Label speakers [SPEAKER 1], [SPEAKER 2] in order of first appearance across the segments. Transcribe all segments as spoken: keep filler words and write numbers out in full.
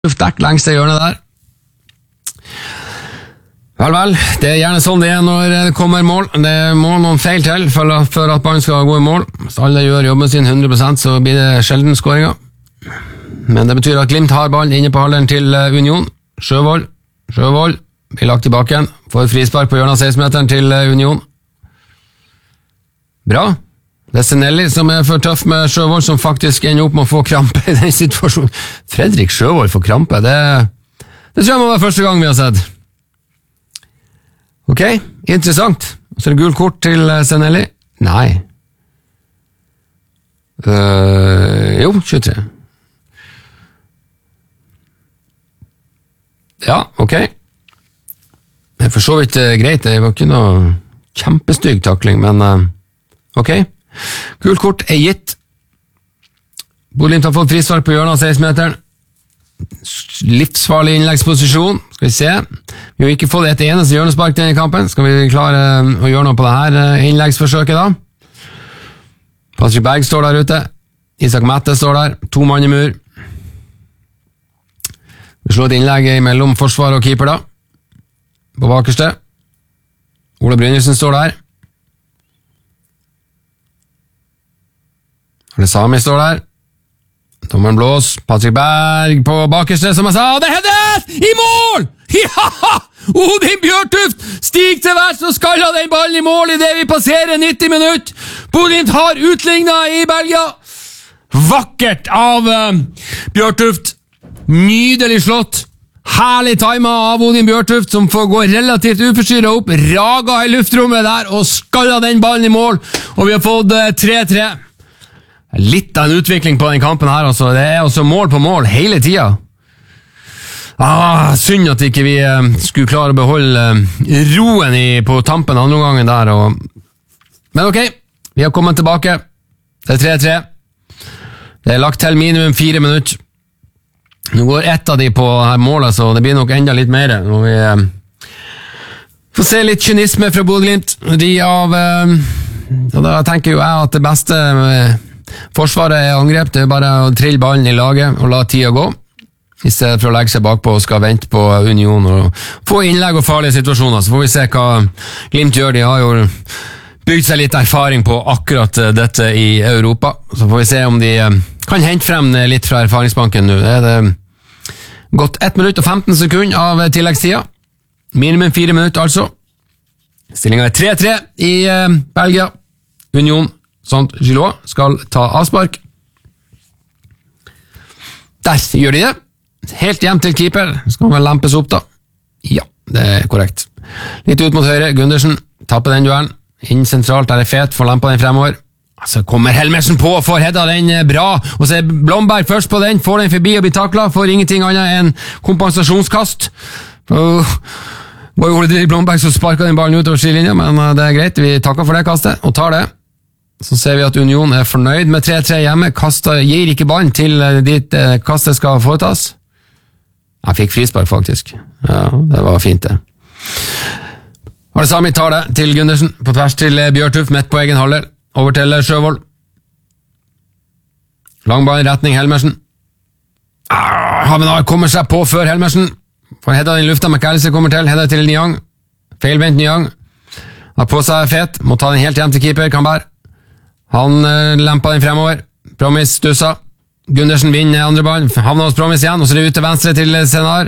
[SPEAKER 1] dekk lengst i hjørnet der. Vel, vel, det er gjerne sånn det er når det kommer mål. Det må noen feil til for at ballen skal gå i mål. Hvis alle gjør jobben sin hundre prosent, så blir det sjelden skåringer. Men det betyr at Glimt har ballen inne på halvdelen til Union. Sjøvold, Sjøvold blir lagt tilbake igjen. Får frispark på hjørnet av seksten-meteren til Union. Bra. Det er Senelli som er for tøff med Sjøvold, som faktisk ender opp med å få krampe i den situasjonen. Fredrik Sjøvold får krampe, det, det tror jeg må være første gang vi har sett. Ok, interessant. Så er det gul kort til Senelli? Nei. Uh, jo, tjuetre. Ja, ok. Det er for så vidt uh, greit, det var ikke noe kjempestygg takling, men uh, ok. Gul kort er gitt. Bodø/Glimt har fått frispark på hjørnet av seksten-meteren. Livsfarlig innleggsposisjon. Skal vi se. Vi har ikke fått et eneste hjørnespark denne kampen. Skal vi klare å gjøre noe på det her innleggsforsøket da? Patrick Berg står der ute. Isak Mette står der. To mann i mur. Vi slår et innlegg mellom forsvar og keeper da. På bakerste. Ole Brynildsen står der. Arne Sami står der. Tommelen blås, Patrick Berg på bakerste, som jeg sa, det headet! I mål! Ja! Odin Bjørtuft stig til værs og skalla den ballen i mål i det vi passerer nitti minutt. Bodø/Glimt har utlignet i Belgia. Vakkert av uh, Bjørtuft. Nydelig slått. Herlig timet av Odin Bjørtuft, som får gå relativt uforstyrret opp, raga i luftrommet der og skalla den ballen i mål, og vi har fått uh, tre tre. Litt av en utvikling på den kampen her, altså. Det er altså mål på mål hele tida. Ah, synd at ikke vi eh, skulle klare å beholde eh, roen i, på tampen andre gangen der. Og... Men ok, vi har kommet tilbake. Det er tre tre. Det er lagt til minimum fire minutter. Nå går ett av de på her målet, så det blir nok enda litt mer. Når vi eh, får se litt kynisme fra Bodø/Glimt. De av... Eh, da tenker jo jeg at det beste... Eh, Forsvaret er angrep, det er bare å trille ballen i laget og la tida gå, i stedet for å legge seg bakpå og skal vente på Union og få innlegg og farlige situasjoner. Så får vi se hva Glimt gjør. De har jo bygd seg litt erfaring på akkurat dette i Europa, så får vi se om de kan hente frem litt fra erfaringsbanken nå. Det er det gått ett minutt og femten sekunder av tilleggstida. Minimum fire minutter altså. Stillingen er tre tre i Belgia. Union Sånt, Gillois skal ta avspark. Der gjør de det. Helt hjem til keeper. Skal vel lempes opp da. Ja, det er korrekt. Litt ut mot høyre. Gundersen tapper den duellen. Inn sentralt, der er fet. Får lempa den fremover. Så kommer Helmersen på, får hedda den bra. Og så er Blomberg først på den. Får den forbi og blir taklet. Får ingenting annet enn kompensasjonskast. Og... Det var jo Ole Blomberg som sparket den ballen utover skilinja, men det er greit. Vi takker for det kastet, og tar det. Så ser vi at Union er fornøyd med tre tre hjemme, Kastet, gir ikke ballen til dit kastet skal foretas. Jeg fikk frispark faktisk. Ja, det var fint det. Arne Sami tar det til Gundersen, på tvers til Bjørtuft, midt på egen halvdel, over til Sjøvold. Langball, retning Helmersen. Ah, Havenar kommer seg på før Helmersen. Får hedda den i lufta, McAllister kommer til, hedda til Niang. Feilvendt Niang. Har på seg fet, må ta den helt hjem til keeper, Kamberg. Han uh, lempa den fremover. Promis stussa. Gundersen vinner andre ball. Havner hos Promis igjen, og så er det ut til venstre til Senar.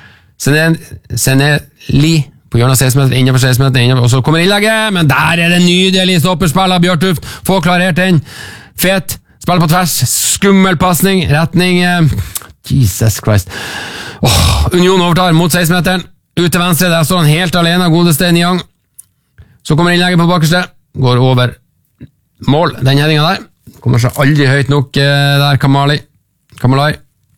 [SPEAKER 1] Seneli på hjørnet av seksten-meteren, innenfor seksten-meteren, og så kommer innlegget, men der er det nydelig stopperspill av Bjørtuft. Får klarert den. Fet. Spiller på tvers. Skummel passning. Retning uh, Jesus Christ. Oh, Union overtar mot seksten-meteren. Ut til venstre, der står han helt alene, godeste Niang. Så kommer innlegget på bakerste. Går over mål, den headingen der. Kommer seg aldri høyt nok eh, der, Kamali. Kamalai.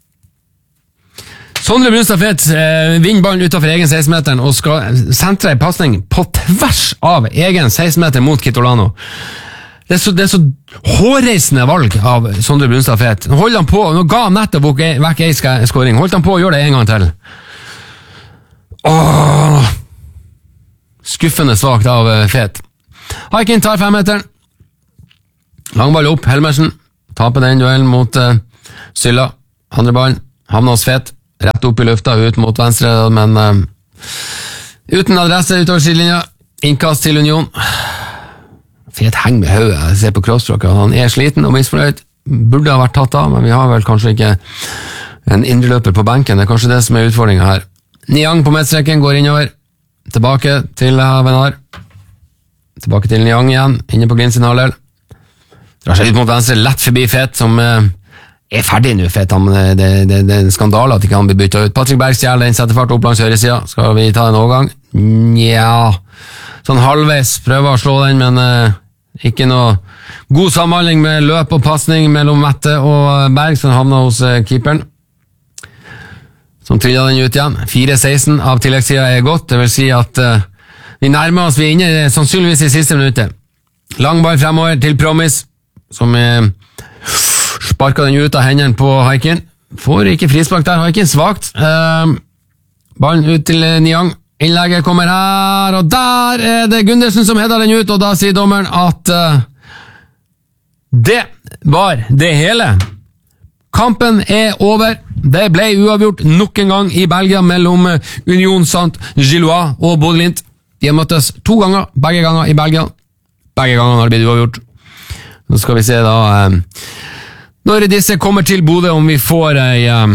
[SPEAKER 1] Sondre Brunstad Fet eh, vinner ballen utenfor egen seksten-meteren og skal sentre en passning på tvers av egen seksten-meter mot Kitolano. Det er så, det er så hårreisende valg av Sondre Brunstad Fet. Nå holder han på, nå ga han nettopp vekk ei skåring. Holdt han på å gjøre det en gang til. Åh! Skuffende svagt av Fet. Haikin tar fem-meteren. Langball opp, Helmersen taper den duellen mot uh, Sylla. Andre ballen, havner hos Fet. rett opp i lufta, ut mot venstre, men uh, uten adresse utover sidelinja. Innkast til Union. Fet heng med høyet. Jeg ser på crossrocket, han er sliten og misfornøyd. Burde ha vært tatt av, men vi har vel kanskje ikke en indreløper på benken. Det er kanskje det som er utfordringen her. Niang på midtstreken går innover. Tilbake til Venar. Tilbake til Niang igjen, inne på Glimt sin halvdel. Drar seg ut mot venstre, lett forbi Fet, som uh, er ferdig nå, Fet. Han, det, det, det, det er en skandale at ikke han blir byttet ut. Patrick Bergstjæl, den setter fart opp langs høyre siden. Skal vi ta en overgang? Nja, sånn halvveis prøver å slå den, men uh, ikke noe god samhandling med løp og passning mellom Mette og Berg, som havner hos uh, keeperen. Som trillet den ut igjen. fire seksten av tilleggstida er godt, det vil si at uh, vi nærmer oss, vi er inne sannsynligvis i siste minuttet. Lang ball fremover til Promise, som uh, sparker den ut av hendene på Haikin. Får ikke frispark der, Haikin svagt. Uh, ballen ut til uh, Niang. Innlegget kommer her, og der er det Gundersen som header den ut, og da sier dommeren at uh, det var det hele. Kampen er over. Det ble uavgjort nok en gang i Belgia mellom Union Saint-Gilloise og Bodø/Glimt. De har møttes to ganger, begge ganger i Belgia. Begge ganger har det blitt uavgjort. Nå skal vi se da um, når disse kommer til Bodø, om vi får ei um,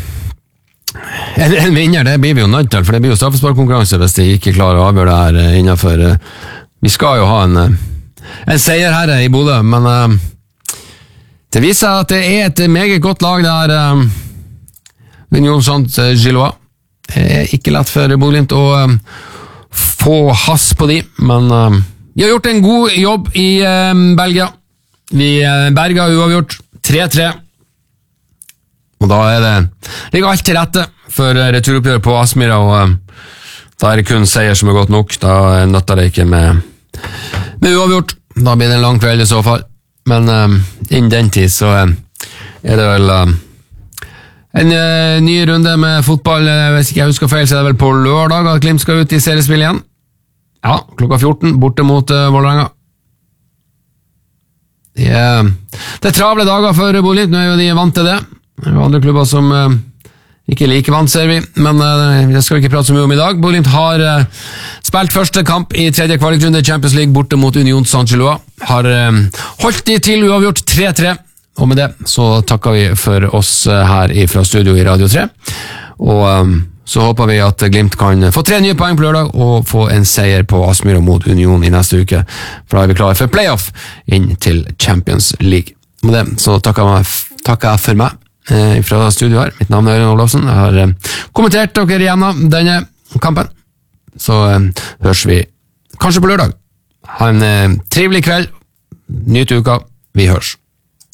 [SPEAKER 1] en, en vinner. Det blir vi jo nødt til, for det blir jo straffesparkkonkurranse hvis de ikke klarer å avgjøre det her innenfor. Vi skal jo ha en, en seier her i Bodø, men um, det viser seg at det er et meget godt lag der. Um, Union Saint-Gilloise. Det er ikke lett for Bodø/Glimt å um, få hass på de, men um, vi har gjort en god jobb i um, Belgia. Vi uh, berga uavgjort tre tre, og da er det ligger alt til rette for uh, returoppgjør på Aspmyra, og um, da er det kun seier som er godt nok. Da nøtter det ikke med, med uavgjort. Da blir det en lang kveld i så fall, men um, innen den tid så um, er det vel um, en uh, ny runde med fotball. Hvis ikke jeg husker feil, så er det vel på lørdag at Glimt skal ut i seriespill igjen. Ja, klokka fjorten, borte mot uh, Vålerenga. De, uh, det er travle dager for Bodø/Glimt, nå er jo de vant til det. Det er jo andre klubber som uh, ikke er like vant, ser vi, men uh, det skal vi ikke prate så mye om i dag. Bodø/Glimt har uh, spilt første kamp i tredje kvalikrunde Champions League borte mot Union Saint-Gilloise. Har uh, holdt de til uavgjort tre tre. Og med det så takker vi for oss her fra studio i Radio tre, og um, så håper vi at Glimt kan få tre nye poeng på lørdag og få en seier på Aspmyra mot Union i neste uke, for da er vi klare for playoff inn til Champions League. Med det så takker jeg, takker jeg for meg eh, fra studio her. Mitt navn er Ørjan Olafsen. Jeg har eh, kommentert dere igjennom denne kampen, så eh, høres vi kanskje på lørdag. Ha en eh, trivelig kveld, nyt uka, vi hørs.